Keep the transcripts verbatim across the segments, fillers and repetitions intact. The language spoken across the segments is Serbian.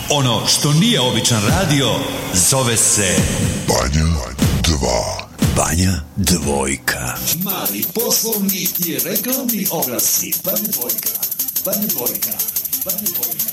Ono što nije običan radio, zove se Banja dva. Banja dvojka. Mali poslovni i reklamni oglasi. Banja dvojka. Banja dvojka. Banja dvojka.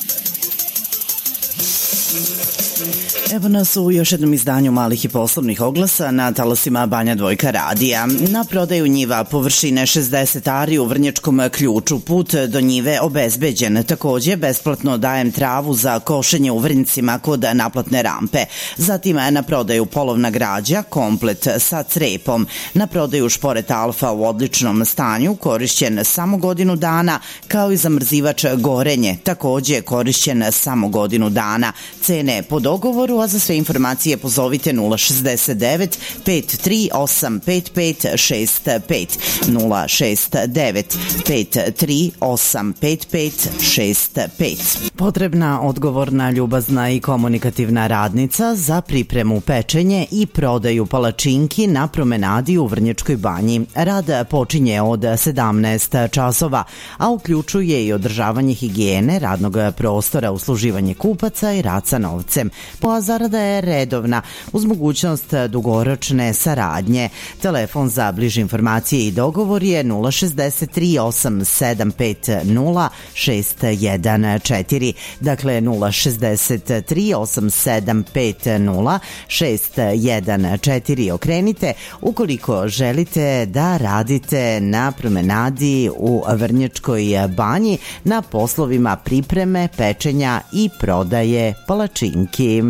Evo nas u još jednom izdanju malih i poslovnih oglasa na talasima Banja Dvojka radija. Na prodaju njiva površine šezdeset ari u Vrnjačkom Ključu. Put do njive obezbeđen. Takođe, besplatno dajem travu za košenje u Vrnjcima kod naplatne rampe. Zatim na prodaju polovna građa, komplet sa crepom. Na prodaju šporet Alfa u odličnom stanju, korišćen samo godinu dana, kao i zamrzivač Gorenje, takođe korišćen samo godinu dana. Cene po dogovoru, a za sve informacije pozovite nula šezdeset devet pet tri osam pet pet šest pet, nula šest devet pet tri osam pet pet šest pet. Potrebna, odgovorna, ljubazna i komunikativna radnica za pripremu, pečenje i prodaju palačinki na promenadi u Vrnjačkoj Banji. Rad počinje od sedamnaest časova, a uključuje i održavanje higijene, radnog prostora, usluživanje kupaca i rad sa novcem. A zarada je redovna, uz mogućnost dugoročne saradnje. Telefon za bliže informacije i dogovor je nula šezdeset tri osam sedam pet nula šest jedan četiri. Dakle, nula šezdeset tri osam sedam pet nula šest jedan četiri. Okrenite ukoliko želite da radite na promenadi u Vrnjačkoj Banji na poslovima pripreme, pečenja i prodaje palačinki.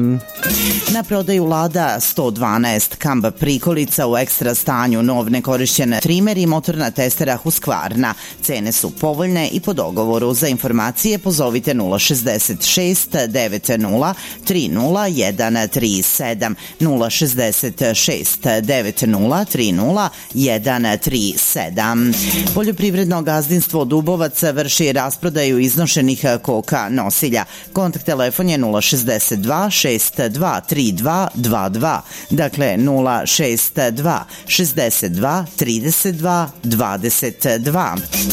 Na prodaju Lada sto dvanaest kamb prikolica u ekstra stanju, nov nekorišćen trimer i motorna testera Husqvarna. Cene su povoljne i po dogovoru. Za informacije pozovite nula šezdeset šest devet nula tri nula jedan tri sedam, nula šezdeset šest devet nula tri nula jedan tri sedam. Poljoprivredno gazdinstvo Dubovac vrši rasprodaju iznošenih koka nosilja. Kontakt telefon je nula šezdeset dva šest dva tri dva dva dva, dakle nula šest dva šezdeset dva trideset dva dvadeset dva.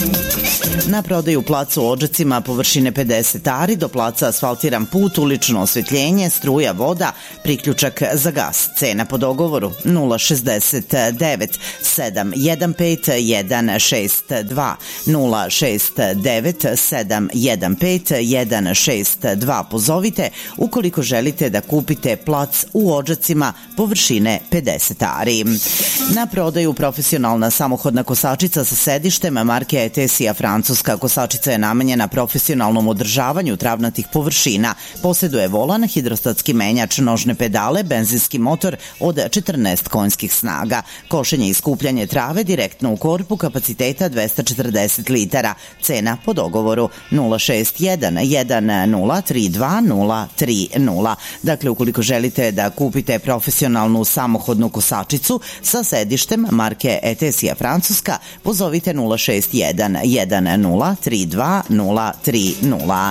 Na prodaju plac u Odžacima površine pedeset ari, do placa asfaltiran put, ulično osvetljenje, struja, voda, priključak za gas. Cena po dogovoru nula šezdeset devet sedam jedan pet jedan šest dva, nula šest devet sedam jedan pet jedan šest dva. Pozovite ukoliko želite da kupite plac u Odžacima površine pedeset ari. Na prodaju profesionalna samohodna kosačica sa sedištem marke Etesija francuska. Kosačica je namenjena profesionalnom održavanju travnatih površina. Poseduje volan, hidrostatski menjač, nožne pedale, benzinski motor od četrnaest konjskih snaga. Košenje i skupljanje trave direktno u korpu, kapaciteta dvesta četrdeset litara. Cena po dogovoru nula šest jedan jedan nula tri dva nula tri nula. Dakle, ukoliko želite da kupite profesionalnu samohodnu kosačicu sa sedištem marke Etesija francuska, pozovite nula šest jedan jedan nula tri dva nula tri nula.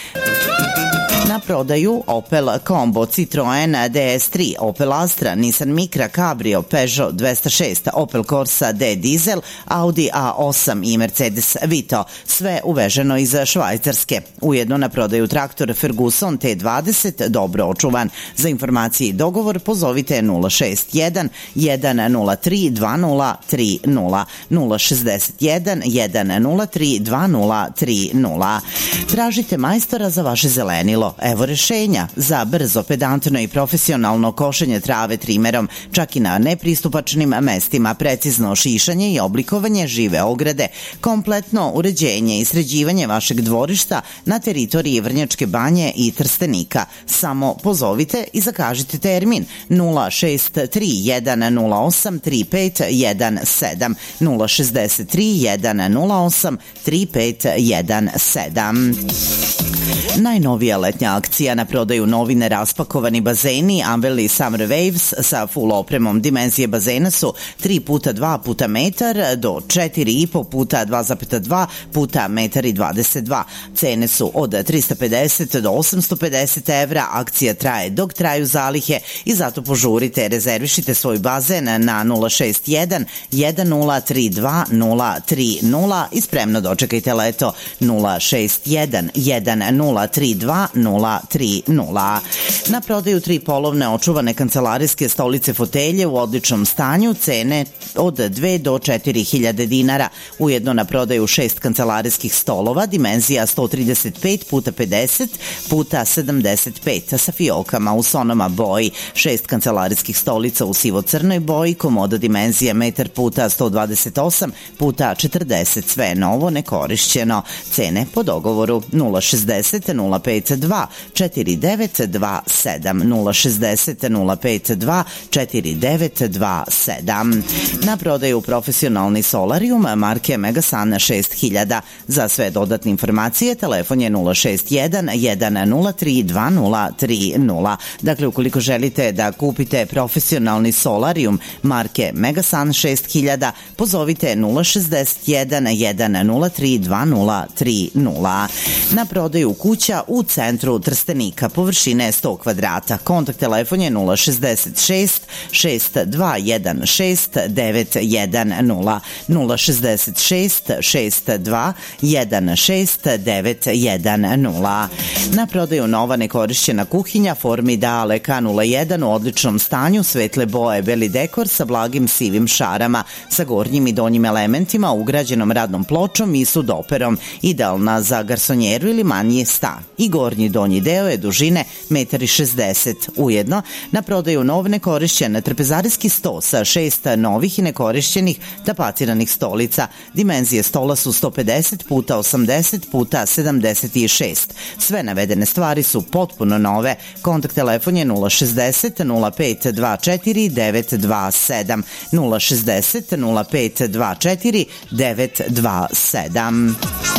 Na prodaju Opel Combo, Citroen D S tri, Opel Astra, Nissan Micra, Cabrio, Peugeot dvesta šest, Opel Corsa D Diesel, Audi A osam i Mercedes Vito. Sve uveženo iz Švajcarske. Ujedno na prodaju traktor Ferguson T dvadeset, dobro očuvan. Za informacije i dogovor pozovite nula šest jedan jedan nula tri dva nula tri nula, nula šezdeset jedan jedan nula tri dva nula tri nula. Tražite majstora za vaše zelenilo. Evo rešenja za brzo, pedantno i profesionalno košenje trave trimerom, čak i na nepristupačnim mestima, precizno šišanje i oblikovanje žive ograde, kompletno uređenje i sređivanje vašeg dvorišta na teritoriji Vrnjačke Banje i Trstenika. Samo pozovite i zakažite termin nula šest tri jedan nula osam tri pet jedan sedam, nula šezdeset tri jedan nula osam tri pet jedan sedam. Najnovija letnja akcija na prodaju novine raspakovani bazeni Amwell Summer Waves sa full opremom. Dimenzije bazena su tri puta dva puta metar do četiri i po puta dva zarez dva puta metar i dvadeset dva. Cene su od trista pedeset do osamsto pedeset evra. Akcija traje dok traju zalihe i zato požurite, rezervišite svoj bazen na nula šest jedan jedan nula tri dva nula tri nula i spremno dočekajte leto. Nula šest jedan jedan nula tri dva nula tri nula. Na prodaju tri polovne očuvane kancelarijske stolice fotelje u odličnom stanju, cene od dve do četiri hiljade dinara. Ujedno na prodaju šest kancelarijskih stolova, dimenzija sto trideset pet puta pedeset puta sedamdeset pet sa fiokama u sonoma boji, šest kancelarijskih stolica u sivo-crnoj boji, komoda dimenzija metar puta sto dvadeset osam puta četrdeset, sve novo, nekorišćeno. Cene po dogovoru nula šezdeset nula pet dva četiri devet dva sedam, nula šezdeset nula pet dva četiri devet dva sedam. Na prodaju profesionalni solarium marke Megasun šest hiljada. Za sve dodatne informacije telefon je nula šest jedan jedan nula tri dva nula tri nula. Dakle, ukoliko želite da kupite profesionalni solarium marke Megasun šest hiljada, pozovite nula šezdeset jedan jedan nula tri dva nula tri nula. Na prodaju kuća u centru Trstenika, površine sto kvadrata. Kontakt telefon je nula šezdeset šest šest dva jedan šest devet jedan nula, nula šezdeset šest šest dva jedan šest devet jedan nula. Na prodaju nova nekorišćena kuhinja Formidale K nula jedan u odličnom stanju, svetle boje, beli dekor sa blagim sivim šarama, sa gornjim i donjim elementima, ugrađenom radnom pločom i sudoperom, idealna za garsonjeru ili manji stan. I gornji donji deo je dužine jedan šezdeset metra. Ujedno, na prodaju nov nekorišćen trpezarijski sto sa šest novih i nekorišćenih tapaciranih stolica. Dimenzije stola su sto pedeset puta osamdeset puta sedamdeset šest. Sve navedene stvari su potpuno nove. Kontakt telefon je nula šezdeset nula pet dva četiri devet dva sedam, nula šezdeset nula pet dva četiri devet dva sedam.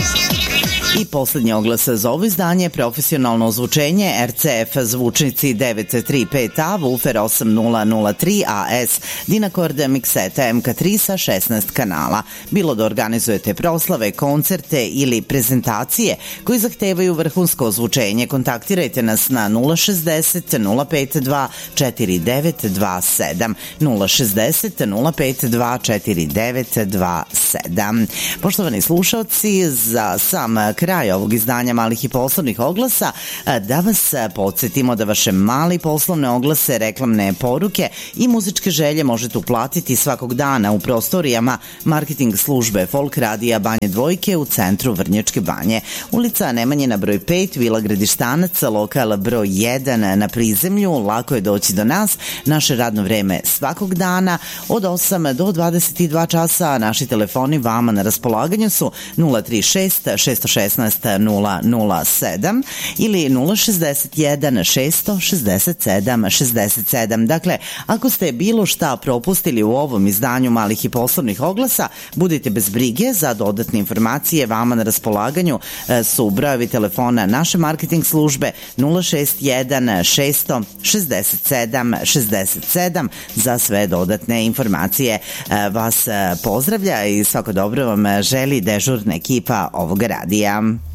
I poslednji oglas za ovo izdanje, profesionalno ozvučenje R C F zvučnici devet tri pet A, Woofer osam nula nula tri A S, Dynacord mikseta M K tri sa šesnaest kanala. Bilo da organizujete proslave, koncerte ili prezentacije koji zahtevaju vrhunsko ozvučenje, kontaktirajte nas na nula šezdeset nula pet dva četiri devet dva sedam, nula šezdeset nula pet dva četiri devet dva sedam. Poštovani slušalci, za sam kraj ovog izdanja malih i poslovnih oglasa, da vas podsjetimo da vaše mali poslovne oglase, reklamne poruke i muzičke želje možete uplatiti svakog dana u prostorijama marketing službe Folk radija Banje Dvojke u centru Vrnjačke Banje. Ulica Nemanjina broj pet, Vila Gradištanac, lokal broj jedan na prizemlju. Lako je doći do nas. Naše radno vreme svakog dana od osam do dvadeset dva časa. Naši telefoni vama na raspolaganju su nula tri šest šest jedan šest nula nula sedam ili nula šezdeset jedan šest šezdeset sedam šezdeset sedam. Dakle, ako ste bilo šta propustili u ovom izdanju malih i poslovnih oglasa, budite bez brige. Za dodatne informacije vama na raspolaganju su brojevi telefona naše marketing službe nula šest jedan šest šezdeset sedam šezdeset sedam za sve dodatne informacije. Vas pozdravlja i svako dobro vam želi dežurna ekipa ovog radija.